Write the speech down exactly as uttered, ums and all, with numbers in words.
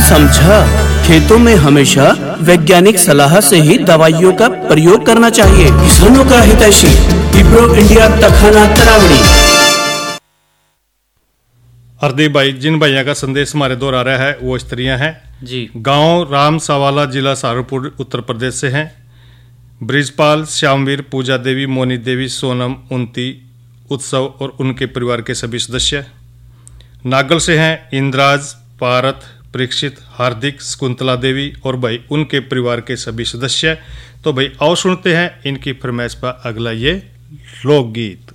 समझा। खेतों में हमेशा वैज्ञानिक सलाह से ही दवाइयों का प्रयोग करना चाहिए। किसानों का हितैषी विप्रो इंडिया तखाना तरावड़ी। हरदीप भाई, जिन भैया का संदेश हमारे दौर आ रहा है वो स्त्रियां हैं जी। गांव राम सवाला, जिला सहारनपुर, उत्तर प्रदेश से हैं। ब्रिजपाल, श्यामवीर, पूजा देवी, मोनी देवी, सोनम, उन्ती, उत्सव और उनके परिवार के सभी सदस्य। नागल से हैं इंद्राज, पारथ, परीक्षित, हार्दिक, शकुंतला देवी और भाई उनके परिवार के सभी सदस्य। तो भाई आओ सुनते हैं इनकी फरमाइश पर अगला ये लोकगीत।